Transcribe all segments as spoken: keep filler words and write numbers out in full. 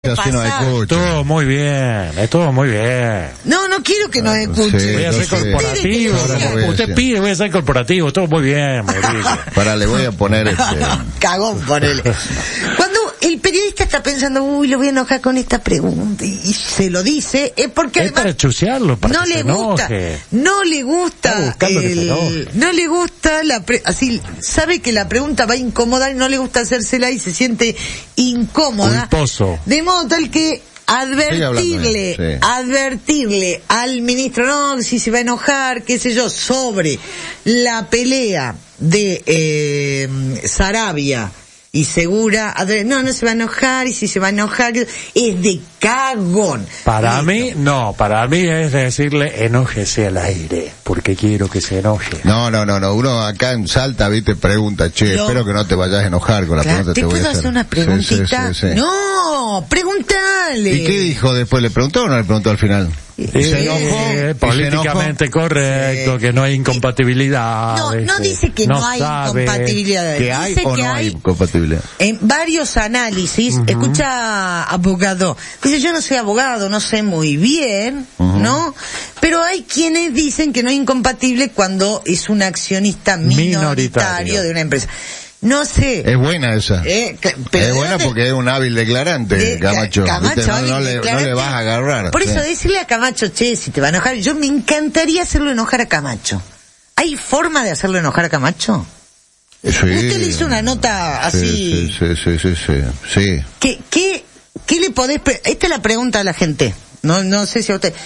escucha, si nos escucha. Todo muy bien, es todo muy bien. No, no quiero que nos escuche. Sí, voy a ser corporativo. Usted pide, voy a ser corporativo, todo muy bien, Mauricio. Para, le voy a poner este... Cagón, ponele. Cuando el periodista está pensando, uy, lo voy a enojar con esta pregunta, y se lo dice, es porque es además para chusearlo, para no que le se gusta, enoje. no le gusta, el, no le gusta la pre, así, sabe que la pregunta va a incomodar y no le gusta hacérsela y se siente incómoda. Culposo. De modo tal que advertirle, sí. advertirle al ministro, no, si se va a enojar, qué sé yo, sobre la pelea de eh, Sarabia y Segura, no, no se va a enojar, y si se va a enojar, es de cagón. Para Listo. mí, no, para mí es decirle, enójese al aire, porque quiero que se enoje. No, no, no, no, uno acá en Salta, viste, pregunta, che, no. espero que no te vayas a enojar con la claro, pregunta que te voy a hacer. ¿Te puedo hacer una preguntita? Sí, sí, sí, sí. No, pregúntale. ¿Y qué dijo después? ¿Le preguntó o no le preguntó al final? Eh, se enojó, eh, políticamente se correcto, sí. que no hay incompatibilidad. No, no dice que no, no hay incompatibilidad. ¿Que hay dice o que no hay hay incompatibilidad? En varios análisis, uh-huh. escucha, abogado, dice, yo no soy abogado, no sé muy bien, uh-huh. ¿no? Pero hay quienes dicen que no es incompatible cuando es un accionista minoritario, minoritario. de una empresa. No sé. Es buena esa. Eh, pero es buena porque es un hábil declarante, de, Camacho. Camacho no, no, le, no le vas a agarrar. Por sí. eso decirle a Camacho, che, si te va a enojar, yo me encantaría hacerlo enojar a Camacho. ¿Hay forma de hacerlo enojar a Camacho? Sí. Usted le hizo una nota así. Sí, sí, sí, sí, sí. sí. ¿Qué, qué, qué le podés pre- Esta es la pregunta a la gente. No, no sé si a usted.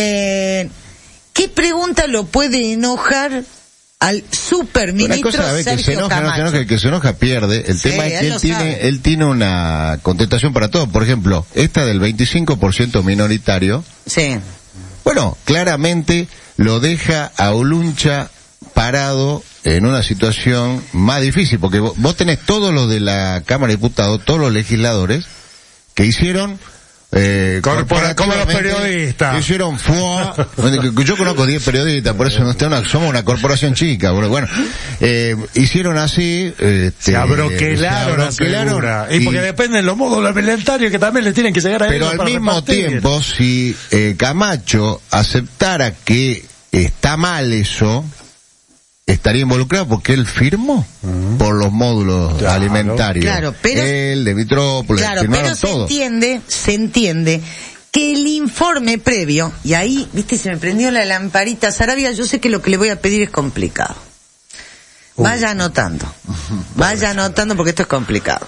Eh, ¿Qué pregunta lo puede enojar al superministro cosa, Sergio que se enoja, Camacho? No se enoja, el que se enoja pierde. El sí, tema es que él, él tiene, sabe. él tiene una contestación para todo. Por ejemplo, esta del veinticinco por ciento minoritario. Sí. Bueno, claramente lo deja a Oluncha parado en una situación más difícil, porque vos, vos tenés todos los de la Cámara de Diputados, todos los legisladores que hicieron Eh, Corpora, como los periodistas. Hicieron fuá. Yo conozco diez periodistas, por eso no está una, somos una corporación chica. Bueno, bueno eh, hicieron así. Este, se abroquelaron. Se abroquelaron y, y porque dependen los modos parlamentarios que también les tienen que llegar a pero al mismo repartir. tiempo, si eh, Camacho aceptara que está mal eso, estaría involucrado porque él firmó uh-huh. por los módulos claro, alimentarios. Claro, pero él, de Mitrópolis, claro, firmaron pero se todo. entiende, se entiende que el informe previo, y ahí, viste, se me prendió la lamparita Sarabia, yo sé que lo que le voy a pedir es complicado. Vaya uh. anotando, vaya anotando porque esto es complicado.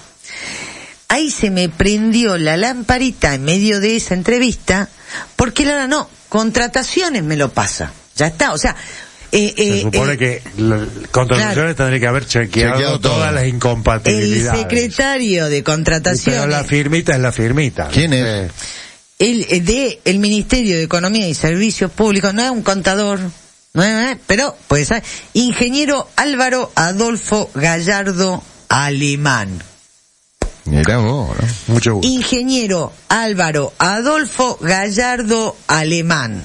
Ahí se me prendió la lamparita en medio de esa entrevista, porque la no, contrataciones me lo pasa, ya está, o sea, Eh, eh, se supone eh, que contrataciones claro, tendría que haber chequeado, chequeado todas las incompatibilidades. El secretario de contrataciones. Pero la firmita es la firmita. ¿Quién es? El de el Ministerio de Economía y Servicios Públicos, no es un contador, no es, pero pues ingeniero Álvaro Adolfo Gallardo Alemán. Mirá vos, ¿no? Mucho gusto. Ingeniero Álvaro Adolfo Gallardo Alemán.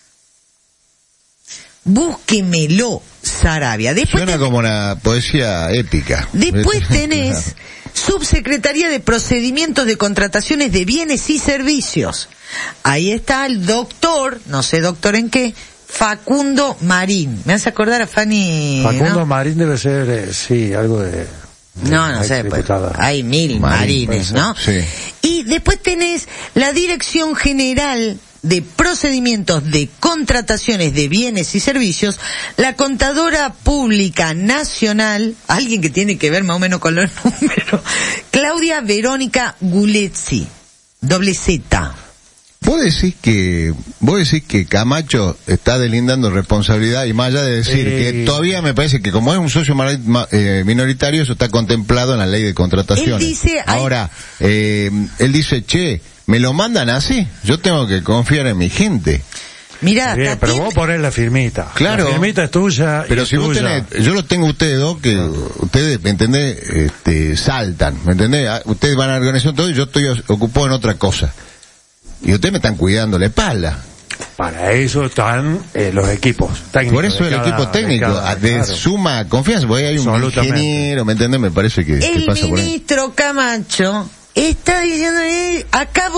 Búsquemelo, Sarabia. Después Suena tenés, como una poesía épica. Después tenés Subsecretaría de Procedimientos de Contrataciones de Bienes y Servicios. Ahí está el doctor, no sé doctor en qué, Facundo Marín. ¿Me hace acordar a Fanny? Facundo ¿no? Marín debe ser, eh, sí, algo de... de no, no sé, pues, hay mil Marín, Marines, ¿no? Sí. Y después tenés la Dirección General de Procedimientos de Contrataciones de Bienes y Servicios, la Contadora Pública Nacional, alguien que tiene que ver más o menos con los números, Claudia Verónica Gulezzi, doble Z. Vos decís que, vos decís que Camacho está delindando responsabilidad, y más allá de decir sí. que todavía me parece que como es un socio minoritario, eso está contemplado en la ley de contrataciones. Él dice, ahora, eh, él dice, che, me lo mandan así, yo tengo que confiar en mi gente. Mirá, bien, pero tiene... vos ponés la firmita. Claro. La firmita es tuya. Pero y si tuya. vos tenés, yo lo tengo ustedes dos, que ustedes, ¿me entendés? Este, saltan, ¿me entendés? Ustedes van a la organización todo y yo estoy ocupado en otra cosa. Y ustedes me están cuidando la espalda. Para eso están eh, los equipos técnicos. Por eso el cada, equipo técnico, de, cada, de claro. suma confianza, porque hay un ingeniero, ¿me entendés? Me parece que, el que pasa por ahí. El ministro Camacho está diciendo, eh, acabo